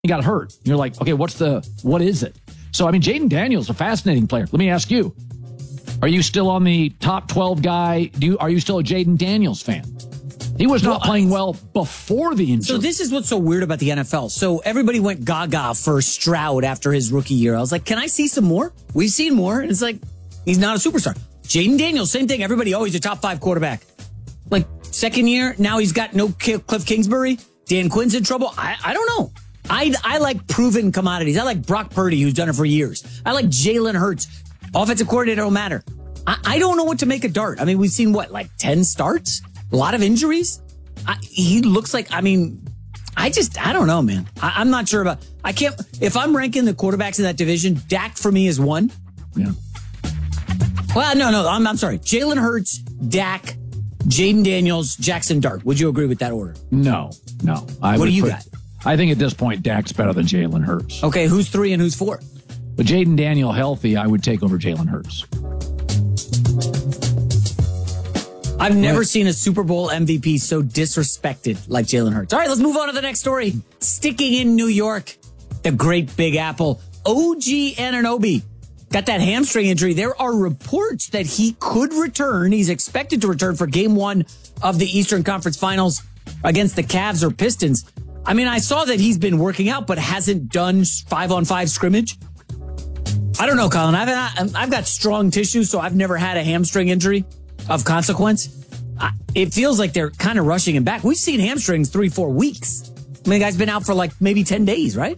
He got hurt. You're like, okay, what is it? So, I mean, Jaden Daniels, a fascinating player. Let me ask you, are you still on the top 12 guy? Are you still a Jaden Daniels fan? He was not playing well before the injury. So this is what's so weird about the NFL. So everybody went gaga for Stroud after his rookie year. I was like, can I see some more? We've seen more. And it's like, he's not a superstar. Jaden Daniels, same thing. Everybody, he's a top 5 quarterback. Like, second year, now he's got no Cliff Kingsbury. Dan Quinn's in trouble. I don't know. I like proven commodities. I like Brock Purdy, who's done it for years. I like Jalen Hurts. Offensive coordinator don't matter. I don't know what to make of Dart. I mean, we've seen, 10 starts? A lot of injuries? He looks like, I don't know, man. I'm not sure about, if I'm ranking the quarterbacks in that division, Dak for me is 1. Yeah. Well, no, I'm sorry. Jalen Hurts, Dak, Jaden Daniels, Jackson Dart. Would you agree with that order? No. What do you got? I think at this point, Dak's better than Jalen Hurts. Okay, who's 3 and who's 4? But Jaden Daniel healthy, I would take over Jalen Hurts. I've never seen a Super Bowl MVP so disrespected like Jalen Hurts. All right, let's move on to the next story. Sticking in New York, the great Big Apple, OG Anunoby got that hamstring injury. There are reports that he could return. He's expected to return for game 1 of the Eastern Conference Finals against the Cavs or Pistons. I mean, I saw that he's been working out, but hasn't done 5-on-5 scrimmage. I don't know, Colin. I've got strong tissue, so I've never had a hamstring injury of consequence. It feels like they're kind of rushing him back. We've seen hamstrings 3-4 weeks. I mean, the guy's been out for maybe 10 days, right?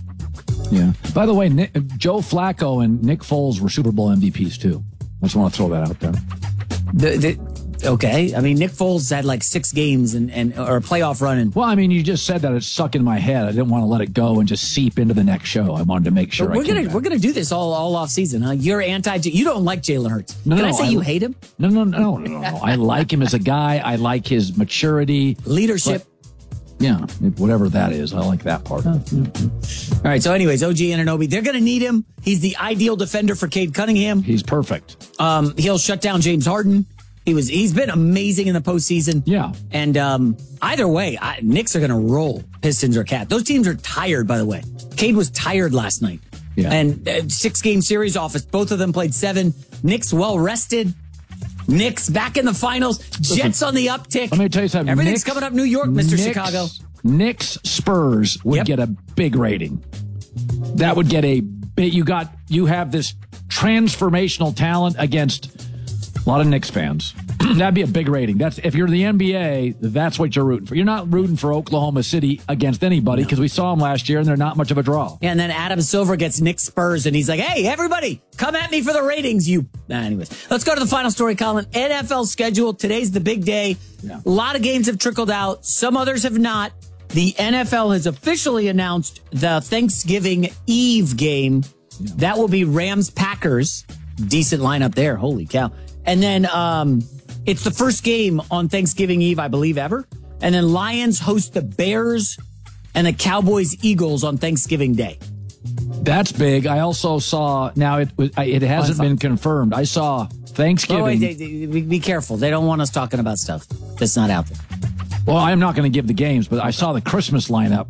Yeah. By the way, Joe Flacco and Nick Foles were Super Bowl MVPs too. I just want to throw that out there. Okay. I mean, Nick Foles had 6 games or a playoff run. Well, I mean, you just said that it's stuck in my head. I didn't want to let it go and just seep into the next show. I wanted to make sure. We're gonna do this all off season, huh? You're you don't like Jalen Hurts. Can I say you hate him? No. I like him as a guy. I like his maturity, leadership. Yeah, whatever that is. I like that part. All right. So, anyways, OG Anunoby, they're going to need him. He's the ideal defender for Cade Cunningham. He's perfect. He'll shut down James Harden. He's been amazing in the postseason. Yeah. And either way, Knicks are going to roll Pistons or Cavs. Those teams are tired, by the way. Cade was tired last night. Yeah. And 6-game series office. Both of them played 7. Knicks well rested. Knicks back in the finals. Jets on the uptick. Let me tell you something. Everything's coming up New York, Mr. Chicago. Knicks Spurs would get a big rating. That would get a big. You have this transformational talent against a lot of Knicks fans. That'd be a big rating. That's if you're the NBA, that's what you're rooting for. You're not rooting for Oklahoma City against anybody because we saw them last year and they're not much of a draw. Yeah, and then Adam Silver gets Knicks Spurs and he's like, "Hey, everybody, come at me for the ratings." Anyways, let's go to the final story, Colin. NFL schedule. Today's the big day. Yeah. A lot of games have trickled out. Some others have not. The NFL has officially announced the Thanksgiving Eve game. Yeah. That will be Rams-Packers. Decent lineup there. Holy cow. And then it's the first game on Thanksgiving Eve, I believe, ever. And then Lions host the Bears and the Cowboys-Eagles on Thanksgiving Day. That's big. I also saw, now it hasn't been confirmed. I saw Thanksgiving. Oh, wait, be careful. They don't want us talking about stuff that's not out there. Well, I'm not going to give the games, but I saw the Christmas lineup.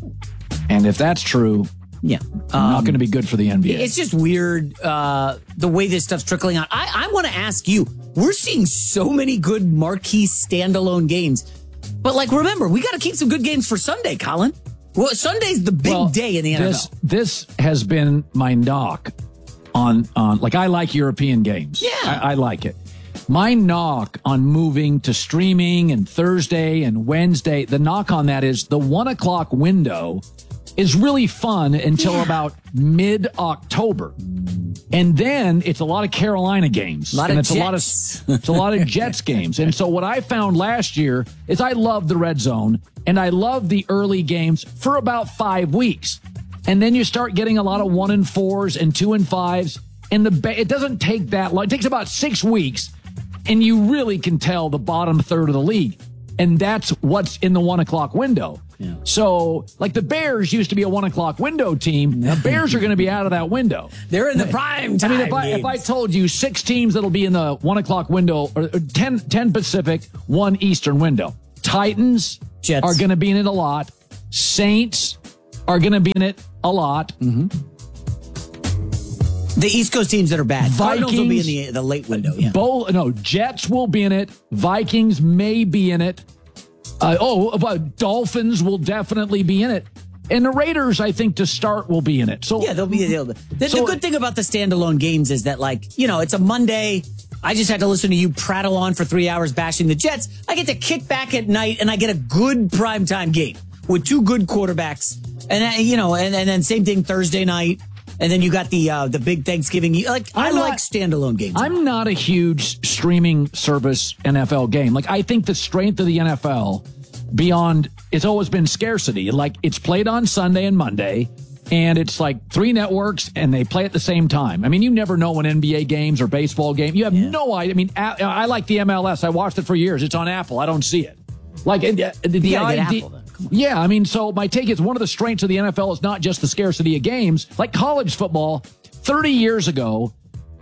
And if that's true, yeah, not going to be good for the NBA. It's just weird the way this stuff's trickling out. I want to ask you, we're seeing so many good marquee standalone games. But, remember, we got to keep some good games for Sunday, Colin. Well, Sunday's the big day in the NFL. This has been my knock on I like European games. Yeah. I like it. My knock on moving to streaming and Thursday and Wednesday, the knock on that is the 1 o'clock window is really fun until about mid-October. And then it's a lot of Carolina games. It's a lot of Jets games. And so what I found last year is I love the red zone and I love the early games for about 5 weeks. And then you start getting a lot of 1 and 4s and 2 and 5s. And it doesn't take that long. It takes about 6 weeks. And you really can tell the bottom third of the league. And that's what's in the 1 o'clock window. Yeah. So, the Bears used to be a 1 o'clock window team. The Bears are going to be out of that window. They're in the prime time. If I told you 6 teams that'll be in the 1 o'clock window, or 10 Pacific, 1 Eastern window. Titans Jets are going to be in it a lot. Saints, are going to be in it a lot. Mm-hmm. The East Coast teams that are bad. Cardinals will be in the late window. Yeah. Jets will be in it. Vikings may be in it. Dolphins will definitely be in it. And the Raiders, I think, to start, will be in it. So yeah, they'll be. The good thing about the standalone games is that, it's a Monday. I just had to listen to you prattle on for 3 hours bashing the Jets. I get to kick back at night, and I get a good primetime game with two good quarterbacks. And then same thing Thursday night. And then you got the big Thanksgiving. I like standalone games. I'm not a huge streaming service NFL game. I think the strength of the NFL beyond, it's always been scarcity. It's played on Sunday and Monday, and it's 3 networks, and they play at the same time. I mean, you never know when NBA games or baseball games. You have no idea. I mean, I like the MLS. I watched it for years. It's on Apple. I don't see it. The idea. Yeah, I mean, so my take is one of the strengths of the NFL is not just the scarcity of games. Like college football, 35 years ago,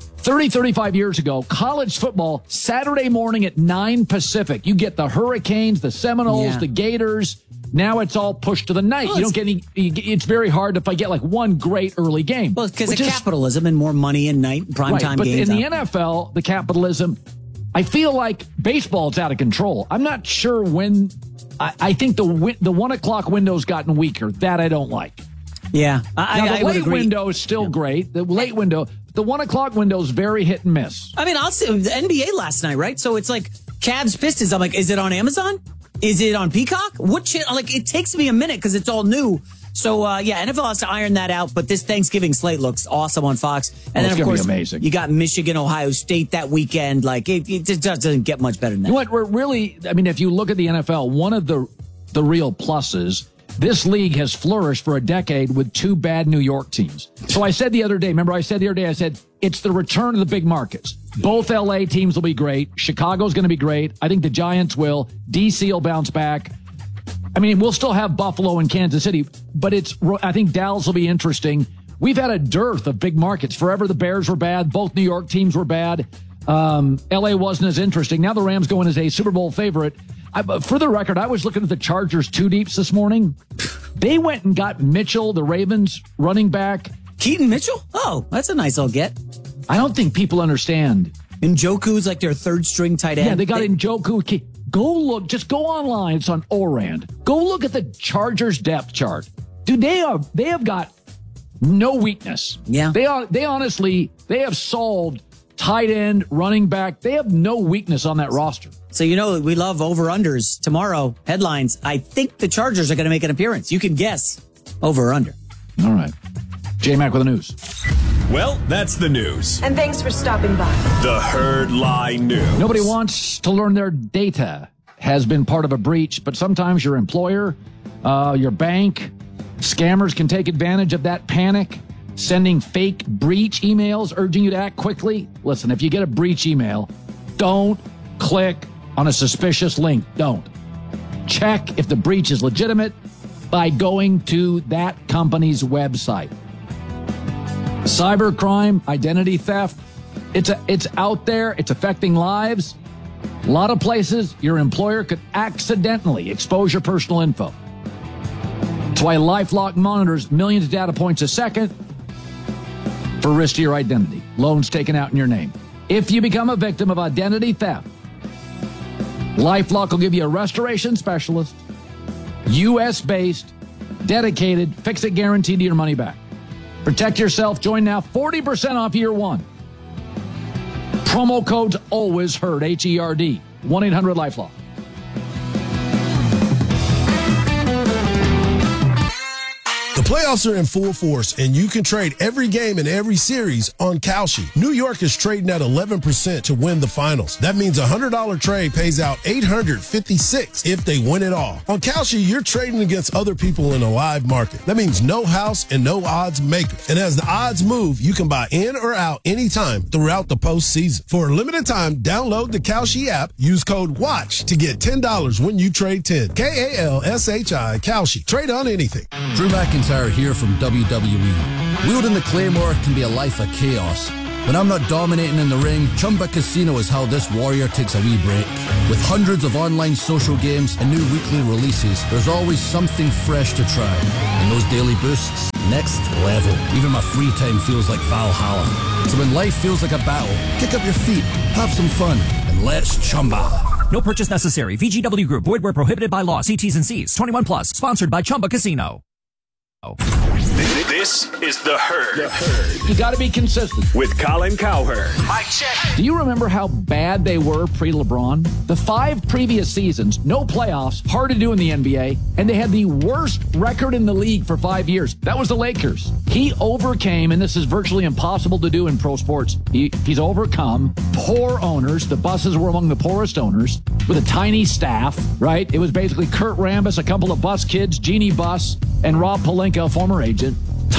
college football, Saturday morning at 9 Pacific. You get the Hurricanes, the Seminoles, the Gators. Now it's all pushed to the night. You don't get any. It's very hard if I get one great early game. Well, because of capitalism and more money and night primetime games. But in the NFL, the capitalism, I feel like baseball's out of control. I'm not sure when. I think the 1 o'clock window's gotten weaker. That I don't like. Yeah, the late window is still great. The late window, the 1 o'clock window is very hit and miss. I mean, I'll say the NBA last night, right? So it's Cavs Pistons. I'm like, is it on Amazon? Is it on Peacock? What channel? It takes me a minute because it's all new. So, NFL has to iron that out, but this Thanksgiving slate looks awesome on Fox. And then, of course, amazing. You got Michigan, Ohio State that weekend. It just doesn't get much better than that. You know what? We're really, if you look at the NFL, one of the real pluses, this league has flourished for a decade with 2 bad New York teams. So I said the other day, I said, it's the return of the big markets. Both LA teams will be great. Chicago's going to be great. I think the Giants will. DC will bounce back. I mean, we'll still have Buffalo and Kansas City, but I think Dallas will be interesting. We've had a dearth of big markets. Forever the Bears were bad. Both New York teams were bad. LA wasn't as interesting. Now the Rams go in as a Super Bowl favorite. For the record, I was looking at the Chargers 2 deeps this morning. They went and got Mitchell, the Ravens running back. Keaton Mitchell? Oh, that's a nice little get. I don't think people understand. Njoku's their 3rd string tight end. Yeah, they got Njoku. Go look, just go online. It's on Orand. Go look at the Chargers depth chart. Dude, they have got no weakness. Yeah. They have solved tight end, running back. They have no weakness on that roster. So, we love over-unders. Tomorrow, headlines. I think the Chargers are going to make an appearance. You can guess over or under. All right. J-Mac with the news. Well, that's the news. And thanks for stopping by. The Herd Lie News. Nobody wants to learn their data has been part of a breach, but sometimes your employer, your bank, scammers can take advantage of that panic, sending fake breach emails urging you to act quickly. Listen, if you get a breach email, don't click on a suspicious link. Don't. Check if the breach is legitimate by going to that company's website. Cybercrime, identity theft, it's out there. It's affecting lives. A lot of places your employer could accidentally expose your personal info. That's why LifeLock monitors millions of data points a second for risk to your identity. Loans taken out in your name. If you become a victim of identity theft, LifeLock will give you a restoration specialist, U.S.-based, dedicated, fix-it guaranteed to your money back. Protect yourself. Join now. 40% off year one. Promo code's always heard. HERD. 1-800-LifeLock. The playoffs are in full force, and you can trade every game in every series on Kalshi. New York is trading at 11% to win the finals. That means a $100 trade pays out $856 if they win it all. On Kalshi, you're trading against other people in a live market. That means no house and no odds makers. And as the odds move, you can buy in or out anytime throughout the postseason. For a limited time, download the Kalshi app. Use code WATCH to get $10 when you trade 10. Kalshi. Kalshi. Trade on anything. Drew McIntyre here from WWE. Wielding the Claymore can be a life of chaos, When I'm not dominating in the ring, Chumba Casino is how this warrior takes a wee break. With hundreds of online social games and new weekly releases, there's always something fresh to try. And those daily boosts, next level. Even my free time feels like Valhalla. So when life feels like a battle, kick up your feet, have some fun, and let's chumba. No purchase necessary. VGW Group. Void where prohibited by law. See T's and C's. 21 plus. Sponsored by Chumba Casino. This is The Herd. You got to be consistent. With Colin Cowherd. Mic check. Do you remember how bad they were pre-LeBron? The 5 previous seasons, no playoffs, hard to do in the NBA, and they had the worst record in the league for 5 years. That was the Lakers. He overcame, and this is virtually impossible to do in pro sports, he's overcome poor owners. The Busses were among the poorest owners with a tiny staff, right? It was basically Kurt Rambis, a couple of Bus kids, Jeannie Buss, and Rob Pelinka, a former agent.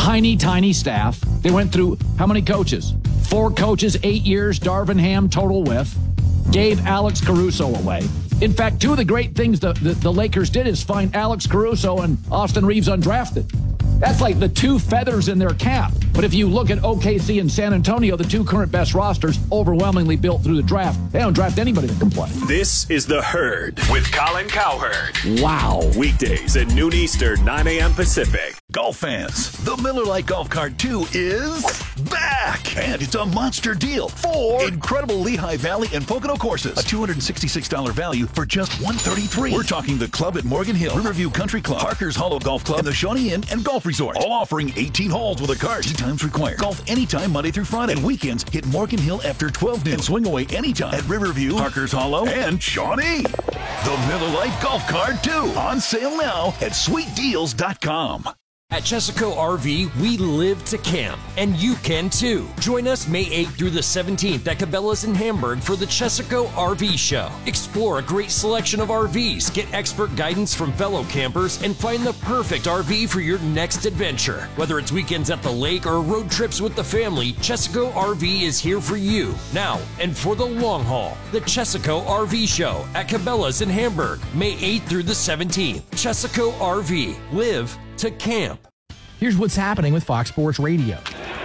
Tiny staff. They went through how many coaches? 4 coaches, 8 years, Darvin Ham, total whiff. Gave Alex Caruso away. In fact, 2 of the great things the Lakers did is find Alex Caruso and Austin Reeves undrafted. That's like the 2 feathers in their cap. But if you look at OKC and San Antonio, the 2 current best rosters, overwhelmingly built through the draft, they don't draft anybody that can play. This is The Herd with Colin Cowherd. Wow. Weekdays at noon Eastern, 9 a.m. Pacific. Golf fans, the Miller Lite Golf Cart 2 is back! And it's a monster deal for incredible Lehigh Valley and Pocono courses. A $266 value for just $133. We're talking the club at Morgan Hill, Riverview Country Club, Parker's Hollow Golf Club, and the Shawnee Inn and Golf Resort. All offering 18 holes with a cart. 2 times required. Golf anytime Monday through Friday. And weekends hit Morgan Hill after 12 noon. And swing away anytime at Riverview, Parker's Hollow, and Shawnee. The Miller Lite Golf Cart 2 on sale now at sweetdeals.com. At Chesaco RV, we live to camp, and you can too. Join us May 8th through the 17th at Cabela's in Hamburg for the Chesaco RV Show. Explore a great selection of RVs, get expert guidance from fellow campers, and find the perfect RV for your next adventure. Whether it's weekends at the lake or road trips with the family, Chesaco RV is here for you, now and for the long haul. The Chesaco RV Show at Cabela's in Hamburg, May 8th through the 17th. Chesaco RV, live to camp. Here's what's happening with Fox Sports Radio.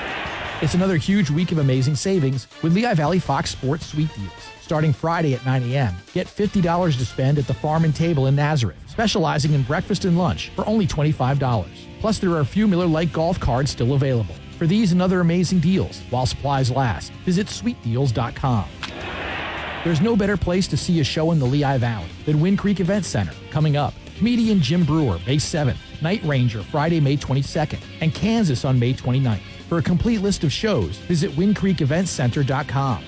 It's another huge week of amazing savings with Lehigh Valley Fox Sports Sweet Deals. Starting Friday at 9 a.m., get $50 to spend at the Farm and Table in Nazareth, specializing in breakfast and lunch for only $25. Plus, there are a few Miller Lite golf cards still available. For these and other amazing deals, while supplies last, visit sweetdeals.com. There's no better place to see a show in the Lehigh Valley than Wind Creek Event Center. Coming up, comedian Jim Brewer, May 7th, Night Ranger, Friday, May 22nd, and Kansas on May 29th. For a complete list of shows, visit windcreekeventcenter.com.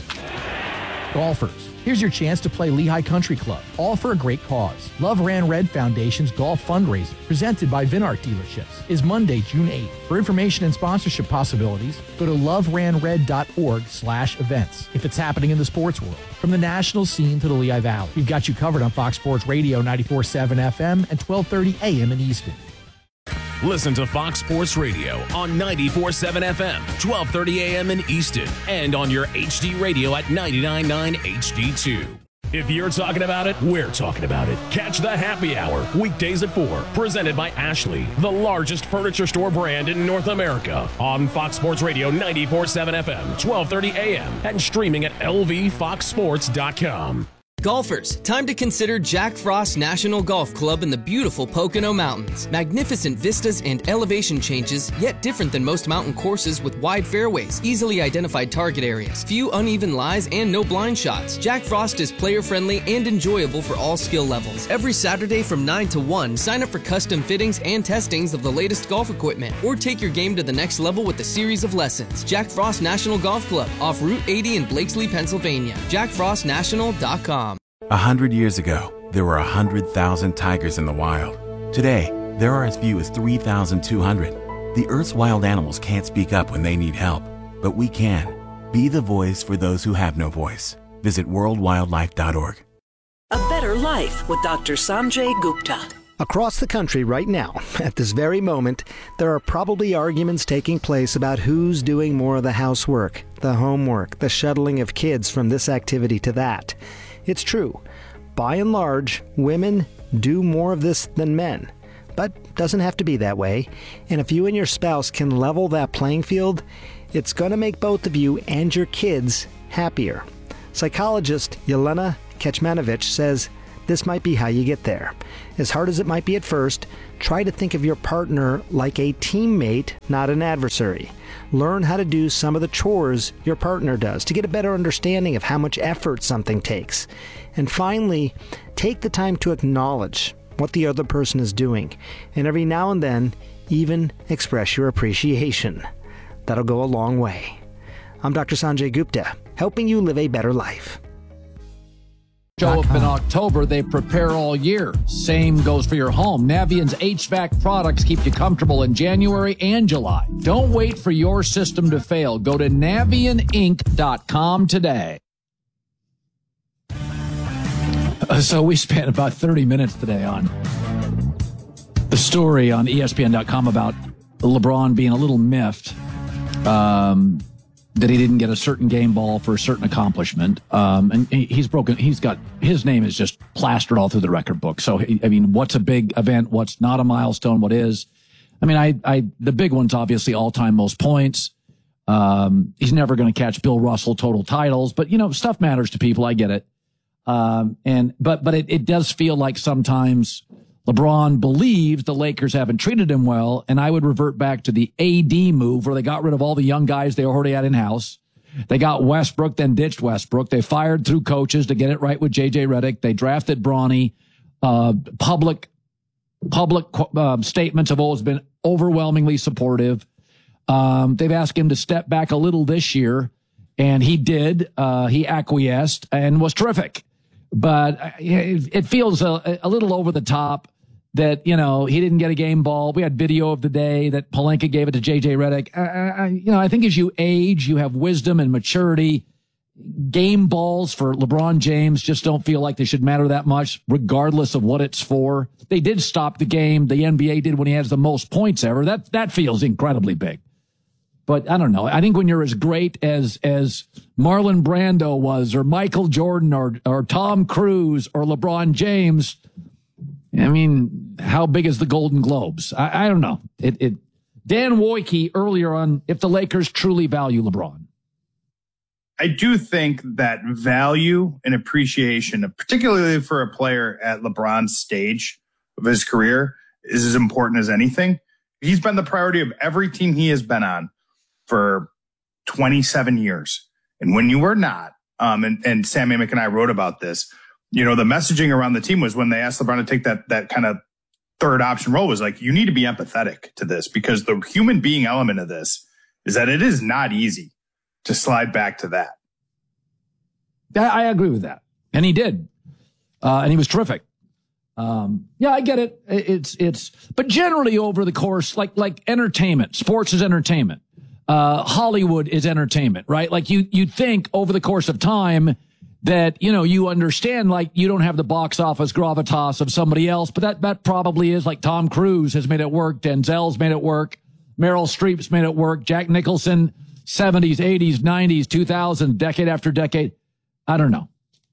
Golfers, here's your chance to play Lehigh Country Club, all for a great cause. Love Ran Red Foundation's golf fundraiser, presented by Vinart Dealerships, is Monday, June 8th. For information and sponsorship possibilities, go to loveranred.org/events. If it's happening in the sports world, from the national scene to the Lehigh Valley, we've got you covered on Fox Sports Radio 94.7 FM and 1230 AM in Easton. Listen to Fox Sports Radio on 94.7 FM, 1230 AM in Easton, and on your HD radio at 99.9 HD2. If you're talking about it, we're talking about it. Catch the Happy Hour, weekdays at 4, presented by Ashley, the largest furniture store brand in North America, on Fox Sports Radio 94.7 FM, 1230 AM, and streaming at lvfoxsports.com. Golfers, time to consider Jack Frost National Golf Club in the beautiful Pocono Mountains. Magnificent vistas and elevation changes, yet different than most mountain courses with wide fairways, easily identified target areas, few uneven lies, and no blind shots. Jack Frost is player-friendly and enjoyable for all skill levels. Every Saturday from 9 to 1, sign up for custom fittings and testings of the latest golf equipment, or take your game to the next level with a series of lessons. Jack Frost National Golf Club, off Route 80 in Blakesley, Pennsylvania. JackFrostNational.com. 100 years ago, there were 100,000 tigers in the wild. Today, there are as few as 3,200. The Earth's wild animals can't speak up when they need help, but we can. Be the voice for those who have no voice. Visit worldwildlife.org. A Better Life with Dr. Sanjay Gupta. Across the country right now, at this very moment, there are probably arguments taking place about who's doing more of the housework, the homework, the shuttling of kids from this activity to that. It's true. By and large, women do more of this than men. but doesn't have to be that way. And if you and your spouse can level that playing field, it's going to make both of you and your kids happier. Psychologist Yelena Kecmanovic says this might be how you get there. As hard as it might be at first, try to think of your partner like a teammate, not an adversary. Learn how to do some of the chores your partner does to get a better understanding of how much effort something takes. And finally, take the time to acknowledge what the other person is doing, and every now and then, even express your appreciation. That'll go a long way. I'm Dr. Sanjay Gupta, helping you live a better life. Show up in October, they prepare all year. Same goes for your home. Navient's HVAC products keep you comfortable in January and July. Don't wait for your system to fail. Go to NavientInc.com today. So we spent about 30 minutes today on the story on ESPN.com about LeBron being a little miffed that he didn't get a certain game ball for a certain accomplishment. And he's broken. He's got, his name is just plastered all through the record book. So, I mean, what's a big event? What's not a milestone? What is? I mean, the big one's obviously all-time most points. He's never going to catch Bill Russell total titles, but, you know, stuff matters to people. I get it. But it does feel like sometimes LeBron believes the Lakers haven't treated him well, and I would revert back to the AD move where they got rid of all the young guys they already had in-house. They got Westbrook, then ditched Westbrook. They fired through coaches to get it right with J.J. Redick. They drafted Bronny. Public statements have always been overwhelmingly supportive. They've asked him to step back a little this year, and he did. He acquiesced and was terrific. But it feels a little over the top that, you know, he didn't get a game ball. We had video of the day that Pelinka gave it to J.J. Redick. I think as you age, you have wisdom and maturity. Game balls for LeBron James just don't feel like they should matter that much, regardless of what it's for. They did stop the game. The NBA did when he has the most points ever. That feels incredibly big. But I don't know. I think when you're as great as Marlon Brando was, or Michael Jordan, or Tom Cruise, or LeBron James, I mean, how big is the Golden Globes? I don't know. Dan Wojcicki earlier on, if the Lakers truly value LeBron. I do think that value and appreciation, particularly for a player at LeBron's stage of his career, is as important as anything. He's been the priority of every team he has been on for 27 years. And when you were not, and Sam Amick and I wrote about this, you know, the messaging around the team was when they asked LeBron to take that kind of third option role was like, you need to be empathetic to this, because the human being element of this is that it is not easy to slide back to that. I agree with that. And he did. And he was terrific. Yeah, I get it. But generally over the course, like entertainment, sports is entertainment. Hollywood is entertainment, right? Like you think over the course of time that, you know, you understand, like you don't have the box office gravitas of somebody else, but that probably is like Tom Cruise has made it work. Denzel's made it work. Meryl Streep's made it work. Jack Nicholson, 70s, 80s, 90s, 2000s, decade after decade. I don't know.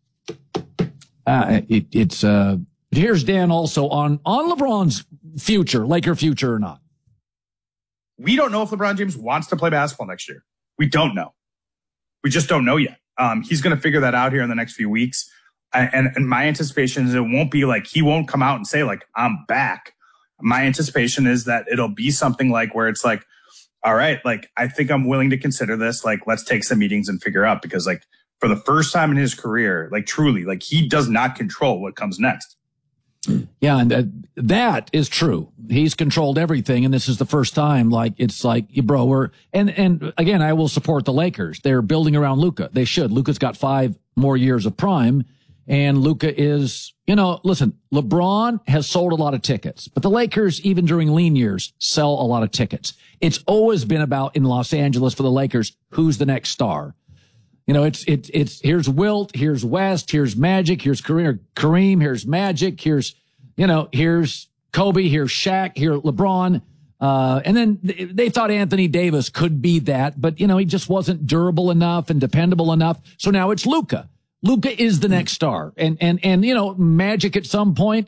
Here's Dan also on LeBron's future, Laker future or not. We don't know if LeBron James wants to play basketball next year. We don't know. We just don't know yet. He's going to figure that out here in the next few weeks. And my anticipation is it won't be like, he won't come out and say like, I'm back. My anticipation is that it'll be something like where it's like, all right, like, I think I'm willing to consider this. Like, let's take some meetings and figure out, because like for the first time in his career, like truly, like he does not control what comes next. Yeah, and that is true. He's controlled everything, and this is the first time. Like it's like, bro, and again, I will support the Lakers. They're building around Luka. They should. Luka's got 5 more years of prime, and Luka is, you know, listen, LeBron has sold a lot of tickets, but the Lakers, even during lean years, sell a lot of tickets. It's always been about in Los Angeles for the Lakers, who's the next star. You know, it's here's Wilt, here's West, here's Magic, here's Kareem, here's Magic, here's Kobe, here's Shaq, here's LeBron. And then they thought Anthony Davis could be that, but you know, he just wasn't durable enough and dependable enough. So now it's Luka. Luka is the next star. And you know, Magic at some point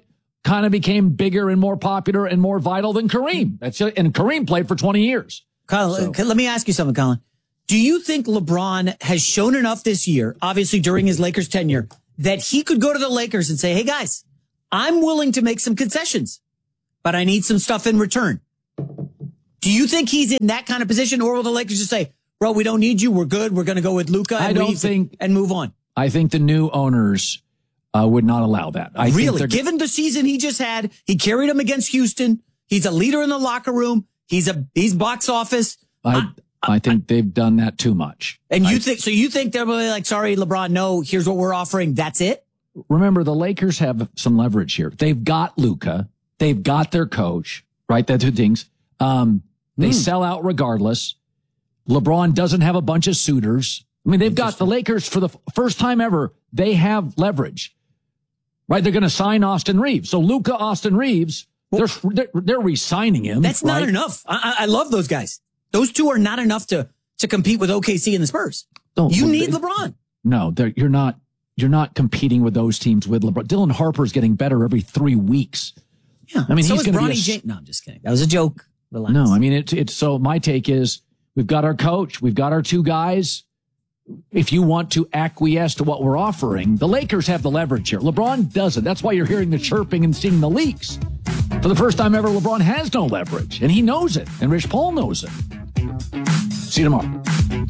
kind of became bigger and more popular and more vital than Kareem. And Kareem played for 20 years. Colin, let me ask you something, Colin. Do you think LeBron has shown enough this year, obviously during his Lakers tenure, that he could go to the Lakers and say, hey, guys, I'm willing to make some concessions, but I need some stuff in return? Do you think he's in that kind of position, or will the Lakers just say, bro, we don't need you, we're good, we're going to go with Luka and move on? I think the new owners would not allow that. Really? Given the season he just had, he carried him against Houston. He's a leader in the locker room. He's box office. I think they've done that too much. And you think they're really like, sorry, LeBron, no, here's what we're offering. That's it? Remember, the Lakers have some leverage here. They've got Luka. They've got their coach, right? That's two things. They sell out regardless. LeBron doesn't have a bunch of suitors. I mean, they've got the Lakers for the first time ever. They have leverage, right? They're going to sign Austin Reeves. So Luka, Austin Reeves, they're re-signing him. That's not enough. I love those guys. Those two are not enough to compete with OKC and the Spurs. You need LeBron. No, you're not competing with those teams with LeBron. Dylan Harper's getting better every 3 weeks. Yeah. I mean, so he's going to be James. No, I'm just kidding. That was a joke. Relax. No, I mean, it's so my take is we've got our coach. We've got our two guys. If you want to acquiesce to what we're offering, the Lakers have the leverage here. LeBron doesn't. That's why you're hearing the chirping and seeing the leaks. For the first time ever, LeBron has no leverage, and he knows it, and Rich Paul knows it. See you tomorrow.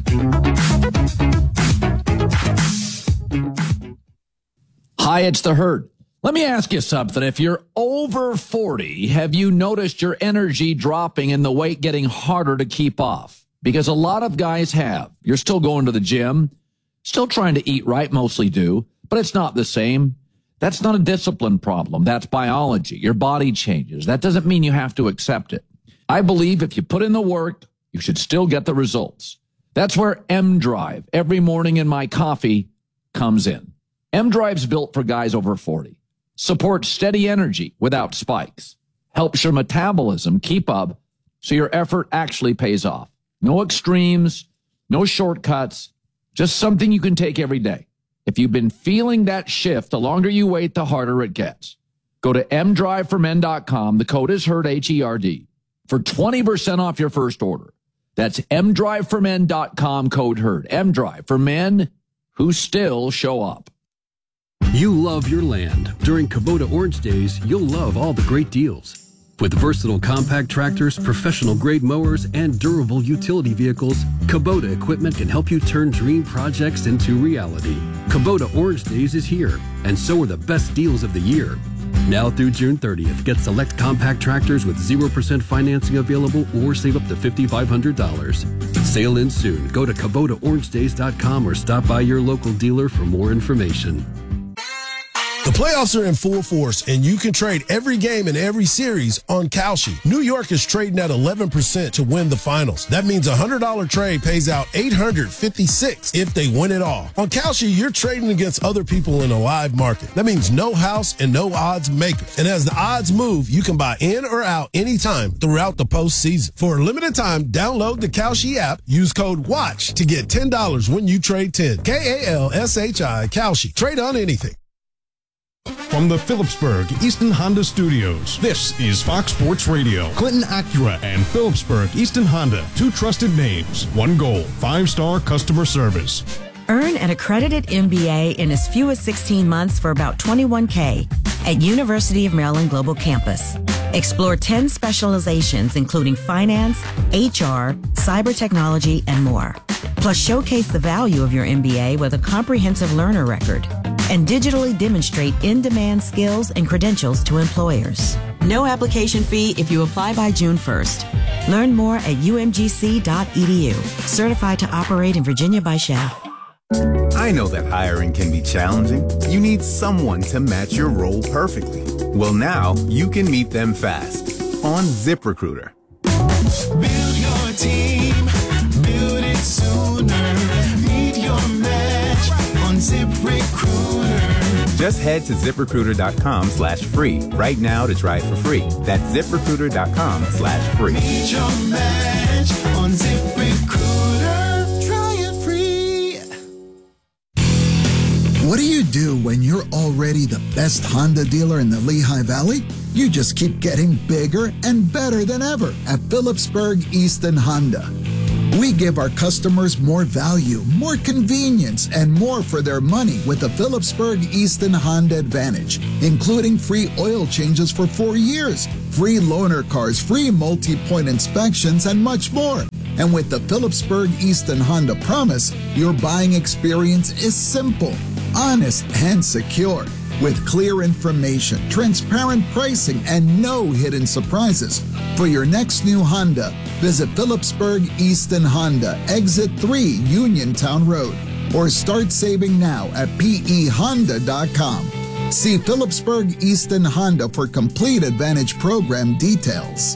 Hi, it's the Herd. Let me ask you something. If you're over 40, have you noticed your energy dropping and the weight getting harder to keep off? Because a lot of guys have. You're still going to the gym, still trying to eat right, mostly do, but it's not the same. That's not a discipline problem. That's biology. Your body changes. That doesn't mean you have to accept it. I believe if you put in the work, you should still get the results. That's where M-Drive, every morning in my coffee, comes in. M-Drive's built for guys over 40. Supports steady energy without spikes. Helps your metabolism keep up so your effort actually pays off. No extremes, no shortcuts, just something you can take every day. If you've been feeling that shift, the longer you wait, the harder it gets. Go to mdriveformen.com. The code is HERD, H-E-R-D, for 20% off your first order. That's mdriveformen.com, code HERD. M-Drive for men who still show up. You love your land. During Kubota Orange Days, you'll love all the great deals. With versatile compact tractors, professional-grade mowers, and durable utility vehicles, Kubota equipment can help you turn dream projects into reality. Kubota Orange Days is here, and so are the best deals of the year. Now through June 30th, get select compact tractors with 0% financing available or save up to $5,500. Sale ends soon. Go to KubotaOrangeDays.com or stop by your local dealer for more information. The playoffs are in full force, and you can trade every game in every series on Kalshi. New York is trading at 11% to win the finals. That means a $100 trade pays out $856 if they win it all. On Kalshi, you're trading against other people in a live market. That means no house and no odds makers. And as the odds move, you can buy in or out anytime throughout the postseason. For a limited time, download the Kalshi app. Use code WATCH to get $10 when you trade 10. Kalshi, Kalshi. Trade on anything. From the Phillipsburg Easton Honda Studios, this is Fox Sports Radio. Clinton Acura and Phillipsburg Easton Honda, two trusted names, one goal, 5-star customer service. Earn an accredited MBA in as few as 16 months for about $21K at University of Maryland Global Campus. Explore 10 specializations including finance, HR, cyber technology, and more. Plus, showcase the value of your MBA with a comprehensive learner record and digitally demonstrate in-demand skills and credentials to employers. No application fee if you apply by June 1st. Learn more at umgc.edu. Certified to operate in Virginia by Chef. I know that hiring can be challenging. You need someone to match your role perfectly. Well, now you can meet them fast on ZipRecruiter. Build your team, build it sooner. Meet your match on ZipRecruiter. Just head to ZipRecruiter.com/free right now to try it for free. That's ZipRecruiter.com/free. Meet your match on ZipRecruiter. Try it free. What do you do when you're already the best Honda dealer in the Lehigh Valley? You just keep getting bigger and better than ever at Phillipsburg Easton Honda. We give our customers more value, more convenience, and more for their money with the Phillipsburg Easton Honda Advantage, including free oil changes for 4 years, free loaner cars, free multi-point inspections, and much more. And with the Phillipsburg Easton Honda Promise, your buying experience is simple, honest, and secure. With clear information, transparent pricing, and no hidden surprises. For your next new Honda, visit Phillipsburg Easton Honda, Exit 3, Uniontown Road, or start saving now at pehonda.com. See Phillipsburg Easton Honda for complete Advantage program details.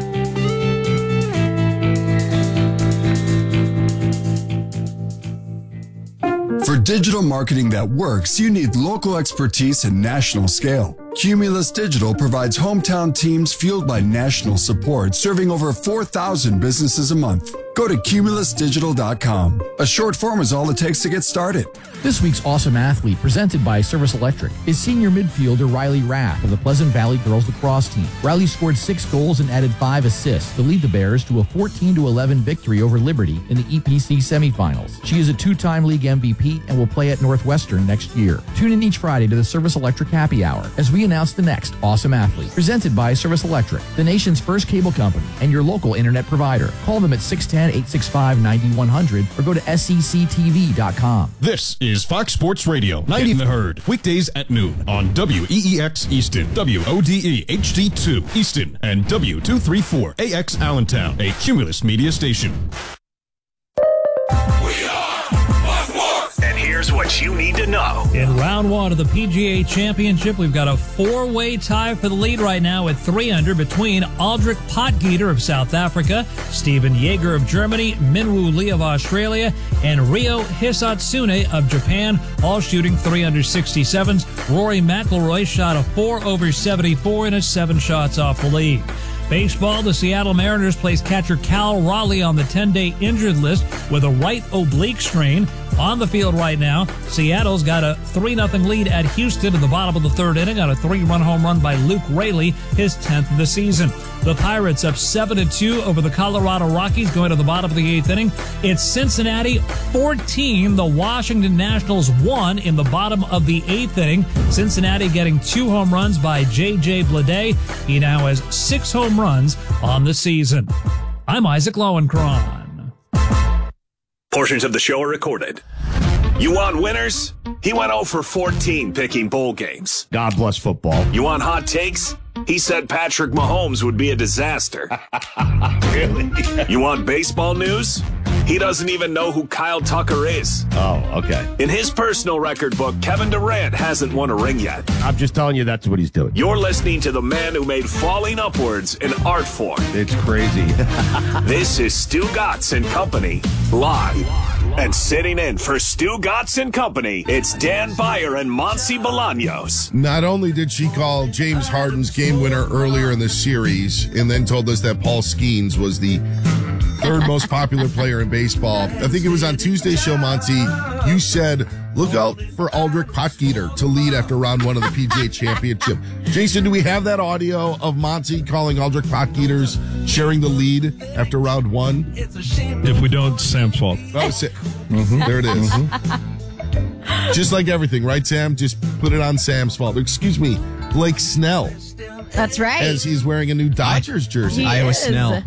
For digital marketing that works, you need local expertise and national scale. Cumulus Digital provides hometown teams fueled by national support, serving over 4,000 businesses a month. Go to cumulusdigital.com. A short form is all it takes to get started. This week's Awesome Athlete, presented by Service Electric, is senior midfielder Riley Rath of the Pleasant Valley Girls Lacrosse team. Riley scored 6 goals and added 5 assists to lead the Bears to a 14-11 victory over Liberty in the EPC semifinals. She is a 2-time league MVP and will play at Northwestern next year. Tune in each Friday to the Service Electric Happy Hour as we announce the next Awesome Athlete, presented by Service Electric, the nation's first cable company and your local internet provider. Call them at 610-865-9100 or go to SECTV.com. This is Fox Sports Radio, 90 The Herd, weekdays at noon on WEEX Easton, WODE HD2 Easton, and W234AX Allentown, a Cumulus media station. And here's what you need to know. In round 1 of the PGA Championship, we've got a 4-way tie for the lead right now at 3 under between Aldrich Potgieter of South Africa, Stephen Jaeger of Germany, Minwoo Lee of Australia, and Ryo Hisatsune of Japan, all shooting 3 under 67s. Rory McIlroy shot a 4 over 74 and is 7 shots off the lead. Baseball, the Seattle Mariners placed catcher Cal Raleigh on the 10-day injured list with a right oblique strain. On the field right now, Seattle's got a 3-0 lead at Houston in the bottom of the 3rd inning on a 3-run home run by Luke Raley, his 10th of the season. The Pirates up 7-2 over the Colorado Rockies going to the bottom of the 8th inning. It's Cincinnati 14. The Washington Nationals 1 in the bottom of the 8th inning. Cincinnati getting 2 home runs by J.J. Bleday. He now has 6 home runs on the season. I'm Isaac Lowenkron. Portions of the show are recorded. You want winners? He went 0 for 14 picking bowl games. God bless football. You want hot takes? He said Patrick Mahomes would be a disaster. Really? You want baseball news? He doesn't even know who Kyle Tucker is. Oh, okay. In his personal record book, Kevin Durant hasn't won a ring yet. I'm just telling you that's what he's doing. You're listening to the man who made falling upwards an art form. It's crazy. This is Stu Gatz and Company, live. And sitting in for Stu Gatz and Company, it's Dan Beyer and Monty Bolaños. Not only did she call James Harden's game winner earlier in the series and then told us that Paul Skeens was the 3rd most popular player in baseball. I think it was on Tuesday's show, Monty. You said, look out for Aldrich Potgieter to lead after round 1 of the PGA Championship. Jason, do we have that audio of Monty calling Aldrich Potgieter's sharing the lead after round 1? If we don't, Sam's fault. Oh, there it is. Just like everything, right, Sam? Just put it on Sam's fault. Excuse me, Blake Snell. That's right. As he's wearing a new Dodgers jersey. Iowa Snell.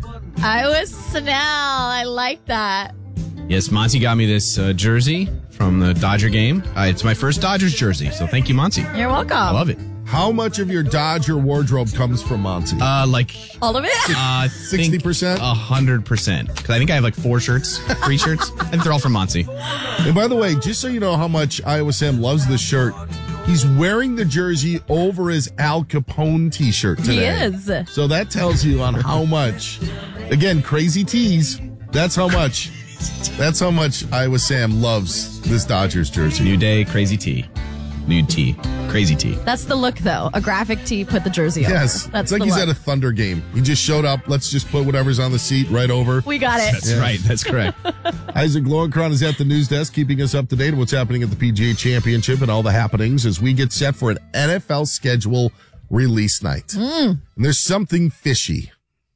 I like that. Yes, Monty got me this jersey from the Dodger game. It's my first Dodgers jersey, so thank you, Monty. You're welcome. I love it. How much of your Dodger wardrobe comes from Monty? Like all of it. 60%, 100%. Because I think I have like 4 shirts, 3 shirts. I think they're all from Monty. And by the way, just so you know how much Iowa Sam loves this shirt, he's wearing the jersey over his Al Capone T-shirt today. He is. So that tells you on how much. Again, crazy tees. That's how much. That's how much Iowa Sam loves this Dodgers jersey. New day, crazy tee. Nude tee. Crazy tee. That's the look, though. A graphic tee, put the jersey over. Yes. That's It's like the he's look. at a Thunder game. He just showed up. Let's just put whatever's on the seat right over. We got it. That's right. That's correct. Isaac Lowenkron is at the news desk, keeping us up to date on what's happening at the PGA Championship and all the happenings as we get set for an NFL schedule release night. And there's something fishy.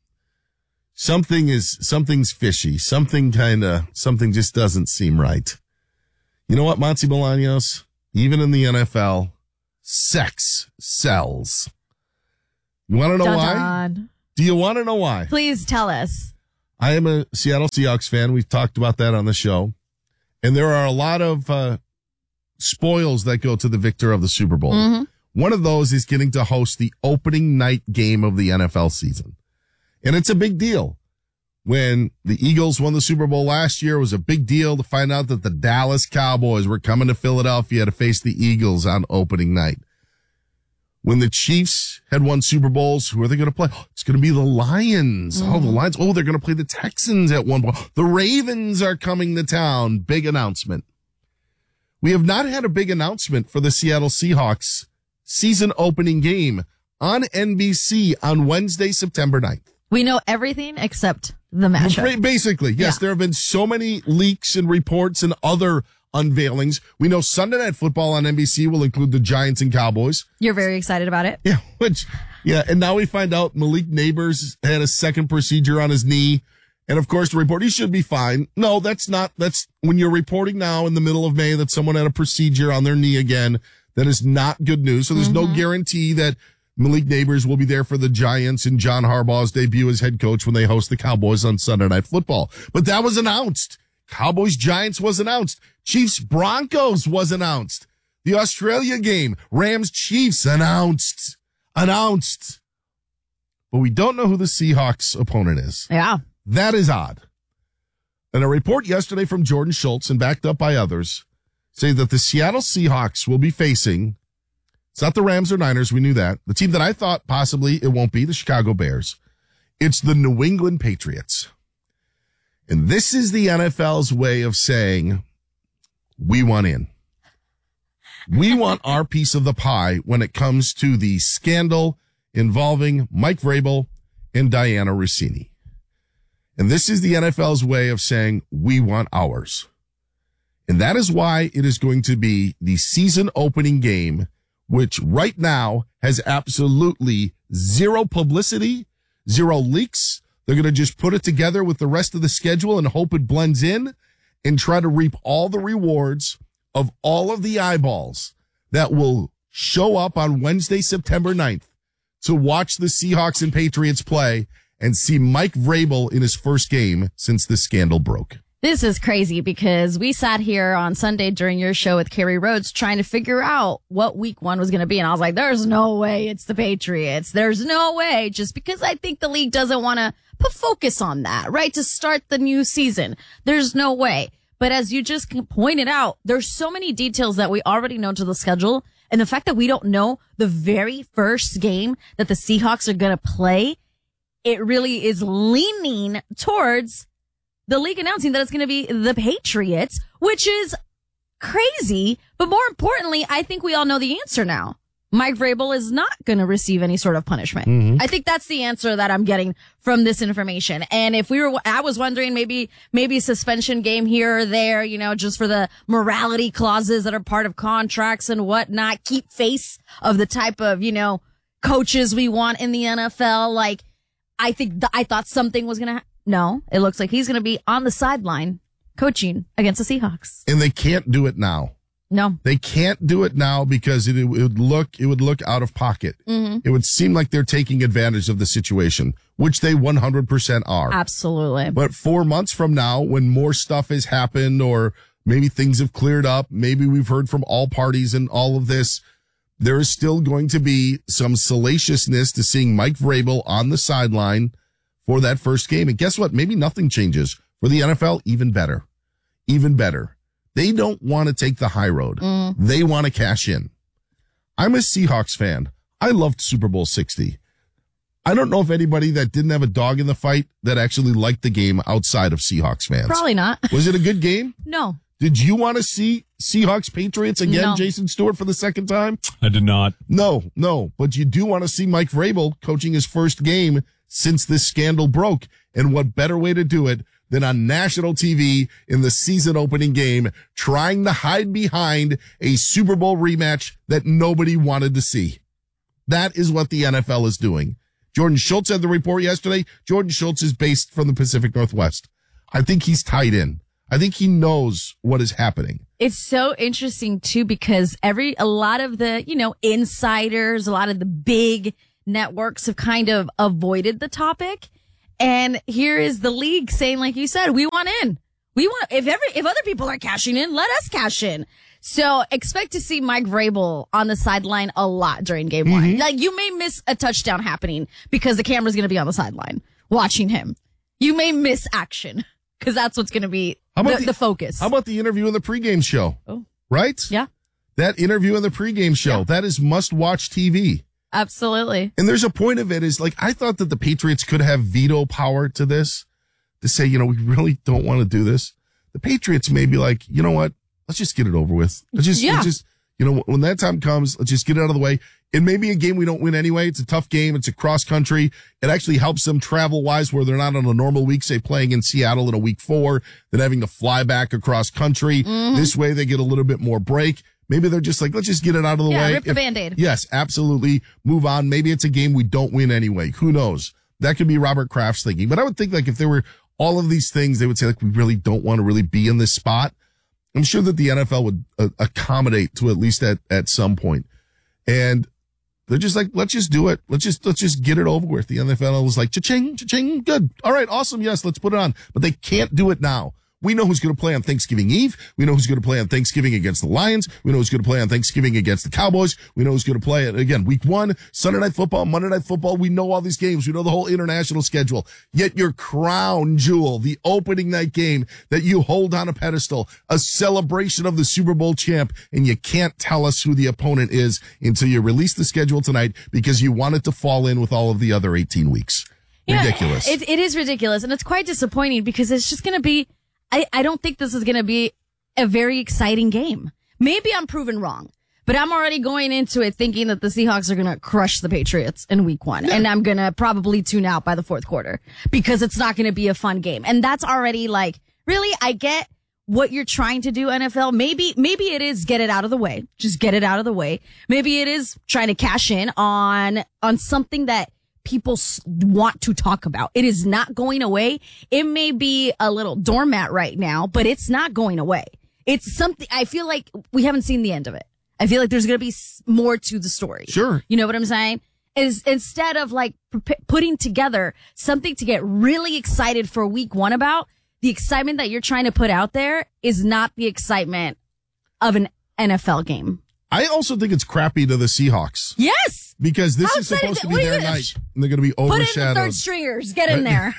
Something's fishy. Something just doesn't seem right. You know what, Monty Bolaños? Even in the NFL, sex sells. You want to know why? Dun. Do you want to know why? Please tell us. I am a Seattle Seahawks fan. We've talked about that on the show. And there are a lot of spoils that go to the victor of the Super Bowl. One of those is getting to host the opening night game of the NFL season. And it's a big deal. When the Eagles won the Super Bowl last year, it was a big deal to find out that the Dallas Cowboys were coming to Philadelphia to face the Eagles on opening night. When the Chiefs had won Super Bowls, who are they going to play? Oh, it's going to be the Lions. Oh, the Lions. Oh, they're going to play the Texans at one point. The Ravens are coming to town. Big announcement. We have not had a big announcement for the Seattle Seahawks season opening game on NBC on Wednesday, September 9th. We know everything except the matchup. Basically, yes. Yeah. There have been so many leaks and reports and other unveilings. We know Sunday Night Football on NBC will include the Giants and Cowboys. You're very excited about it? Yeah, and now we find out Malik Neighbors had a second procedure on his knee. And of course, the report, he should be fine. No, that's when you're reporting now in the middle of May that someone had a procedure on their knee again, that is not good news. So there's no guarantee that Malik Neighbors will be there for the Giants and John Harbaugh's debut as head coach when they host the Cowboys on Sunday Night Football. But that was announced. Cowboys Giants was announced. Chiefs Broncos was announced. The Australia game, Rams Chiefs announced. But we don't know who the Seahawks opponent is. Yeah. That is odd. And a report yesterday from Jordan Schultz and backed up by others say that the Seattle Seahawks will be facing, it's not the Rams or Niners, we knew that. The team that I thought possibly it won't be, the Chicago Bears. It's the New England Patriots. And this is the NFL's way of saying, we want in. We want our piece of the pie when it comes to the scandal involving Mike Vrabel and Diana Rossini. And this is the NFL's way of saying, we want ours. And that is why it is going to be the season opening game, which right now has absolutely zero publicity, zero leaks. They're going to just put it together with the rest of the schedule and hope it blends in and try to reap all the rewards of all of the eyeballs that will show up on Wednesday, September 9th to watch the Seahawks and Patriots play and see Mike Vrabel in his first game since the scandal broke. This is crazy because we sat here on Sunday during your show with Kerry Rhodes trying to figure out what week one was going to be. And I was like, there's no way it's the Patriots. There's no way, just because I think the league doesn't want to put focus on that, right? To start the new season. There's no way. But as you just pointed out, there's so many details that we already know to the schedule. And the fact that we don't know the very first game that the Seahawks are going to play, it really is leaning towards the league announcing that it's going to be the Patriots, which is crazy. But more importantly, I think we all know the answer now. Mike Vrabel is not going to receive any sort of punishment. I think that's the answer that I'm getting from this information. And if I was wondering maybe suspension game here or there, just for the morality clauses that are part of contracts and whatnot, keep face of the type of, coaches we want in the NFL. Like, I thought something was going to No, it looks like he's going to be on the sideline coaching against the Seahawks. And they can't do it now. No. They can't do it now because it would look out of pocket. It would seem like they're taking advantage of the situation, which they 100% are. Absolutely. But 4 months from now, when more stuff has happened or maybe things have cleared up, maybe we've heard from all parties and all of this, there is still going to be some salaciousness to seeing Mike Vrabel on the sideline for that first game. And guess what? Maybe nothing changes. For the NFL, even better. Even better. They don't want to take the high road. They want to cash in. I'm a Seahawks fan. I loved Super Bowl 60. I don't know if anybody that didn't have a dog in the fight that actually liked the game outside of Seahawks fans. Probably not. Was it a good game? No. Did you want to see Seahawks Patriots again, No. Jason Stewart, for the second time? I did not. No. But you do want to see Mike Vrabel coaching his first game since this scandal broke. And what better way to do it than on national TV in the season opening game, trying to hide behind a Super Bowl rematch that nobody wanted to see. That is what the NFL is doing. Jordan Schultz had the report yesterday. Jordan Schultz is based from the Pacific Northwest. I think he's tied in. I think he knows what is happening. It's so interesting too, because a lot of the, insiders, a lot of the big networks have kind of avoided the topic. And here is the league saying, like you said, we want in. If other people are cashing in, let us cash in. So expect to see Mike Vrabel on the sideline a lot during game one. Like, you may miss a touchdown happening because the camera's going to be on the sideline watching him. You may miss action because that's what's going to be the focus. How about the interview in the pregame show? Oh. Right? Yeah. That interview in the pregame show, that is must-watch TV. Absolutely. And there's a point of it is, like, I thought that the Patriots could have veto power to this, to say, we really don't want to do this. The Patriots may be like, you know what? Let's just get it over with. Let's just, when that time comes, let's just get it out of the way. It may be a game we don't win anyway. It's a tough game. It's a cross country. It actually helps them travel wise where they're not on a normal week, say playing in Seattle in a week 4, then having to fly back across country. This way they get a little bit more break. Maybe they're just like, let's just get it out of the way. Rip the Band-Aid. Yes, absolutely. Move on. Maybe it's a game we don't win anyway. Who knows? That could be Robert Kraft's thinking. But I would think, like, if there were all of these things, they would say, like, we really don't want to really be in this spot. I'm sure that the NFL would accommodate to at least at some point. And they're just like, let's just do it. Let's just get it over with. The NFL was like, cha-ching, cha-ching, good. All right, awesome. Yes, let's put it on. But they can't do it now. We know who's going to play on Thanksgiving Eve. We know who's going to play on Thanksgiving against the Lions. We know who's going to play on Thanksgiving against the Cowboys. We know who's going to play it again. Week 1, Sunday Night Football, Monday Night Football. We know all these games. We know the whole international schedule. Yet your crown jewel, the opening night game that you hold on a pedestal, a celebration of the Super Bowl champ, and you can't tell us who the opponent is until you release the schedule tonight because you want it to fall in with all of the other 18 weeks. Ridiculous. It is ridiculous. And it's quite disappointing because it's just going to be, I don't think this is going to be a very exciting game. Maybe I'm proven wrong, but I'm already going into it thinking that the Seahawks are going to crush the Patriots in week 1. Yeah. And I'm going to probably tune out by the fourth quarter because it's not going to be a fun game. And that's already like, really, I get what you're trying to do, NFL. Maybe it is get it out of the way. Just get it out of the way. Maybe it is trying to cash in on something that people want to talk about. It is not going away. It may be a little doormat right now, but it's not going away. It's something, I feel like we haven't seen the end of it. I feel like there's going to be more to the story. Sure. You know what I'm saying? Is instead of like putting together something to get really excited for week 1 about, the excitement that you're trying to put out there is not the excitement of an NFL game. I also think it's crappy to the Seahawks. Yes. Because this is supposed to be their night. And they're going to be overshadowed. Put in the third stringers. Get in there.